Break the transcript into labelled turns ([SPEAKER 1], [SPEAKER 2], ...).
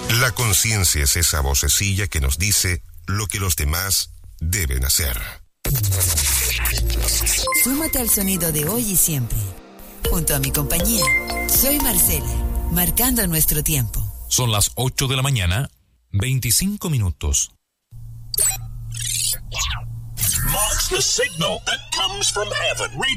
[SPEAKER 1] La conciencia es esa vocecilla que nos dice lo que los demás deben hacer.
[SPEAKER 2] Súmate al sonido de hoy y siempre. Junto a mi compañía, soy Marcela, marcando nuestro tiempo.
[SPEAKER 3] Son las 8 de la mañana, 25 minutos.
[SPEAKER 4] Marks the signal that comes from heaven. Radio